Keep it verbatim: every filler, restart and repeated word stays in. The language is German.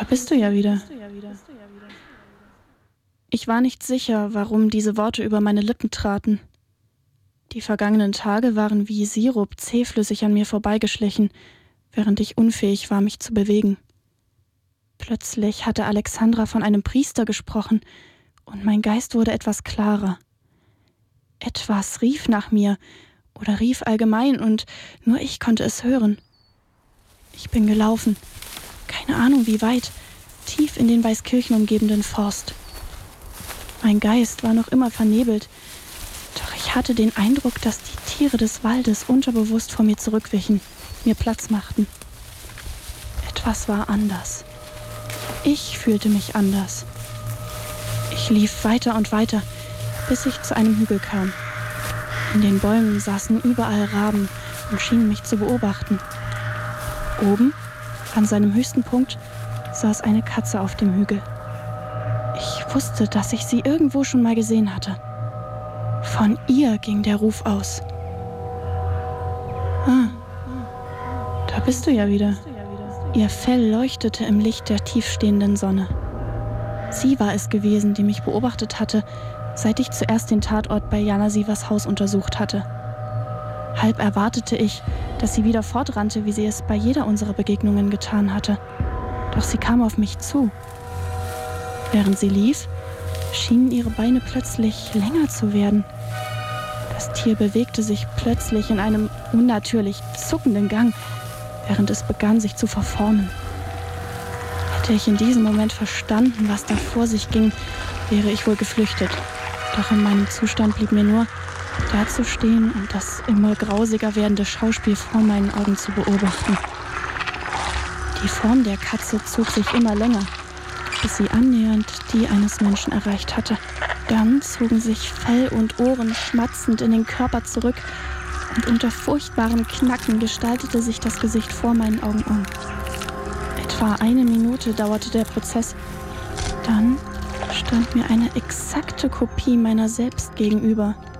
Da bist du ja wieder. Ich war nicht sicher, warum diese Worte über meine Lippen traten. Die vergangenen Tage waren wie Sirup zähflüssig an mir vorbeigeschlichen, während ich unfähig war, mich zu bewegen. Plötzlich hatte Alexandra von einem Priester gesprochen und mein Geist wurde etwas klarer. Etwas rief nach mir oder rief allgemein und nur ich konnte es hören. Ich bin gelaufen, keine Ahnung wie weit, tief in den Weißkirchen umgebenden Forst. Mein Geist war noch immer vernebelt, doch ich hatte den Eindruck, dass die Tiere des Waldes unterbewusst vor mir zurückwichen, mir Platz machten. Etwas war anders. Ich fühlte mich anders. Ich lief weiter und weiter, bis ich zu einem Hügel kam. In den Bäumen saßen überall Raben und schienen mich zu beobachten. Oben, an seinem höchsten Punkt, saß eine Katze auf dem Hügel. Ich wusste, dass ich sie irgendwo schon mal gesehen hatte. Von ihr ging der Ruf aus. Ah, da bist du ja wieder. Ihr Fell leuchtete im Licht der tiefstehenden Sonne. Sie war es gewesen, die mich beobachtet hatte, seit ich zuerst den Tatort bei Jana Sievers Haus untersucht hatte. Halb erwartete ich, dass sie wieder fortrannte, wie sie es bei jeder unserer Begegnungen getan hatte. Doch sie kam auf mich zu. Während sie lief, schienen ihre Beine plötzlich länger zu werden. Das Tier bewegte sich plötzlich in einem unnatürlich zuckenden Gang, während es begann, sich zu verformen. Hätte ich in diesem Moment verstanden, was da vor sich ging, wäre ich wohl geflüchtet. Doch in meinem Zustand blieb mir nur, dazustehen und das immer grausiger werdende Schauspiel vor meinen Augen zu beobachten. Die Form der Katze zog sich immer länger, bis sie annähernd die eines Menschen erreicht hatte. Dann zogen sich Fell und Ohren schmatzend in den Körper zurück und unter furchtbarem Knacken gestaltete sich das Gesicht vor meinen Augen um. Etwa eine Minute dauerte der Prozess. Dann stand mir eine exakte Kopie meiner selbst gegenüber.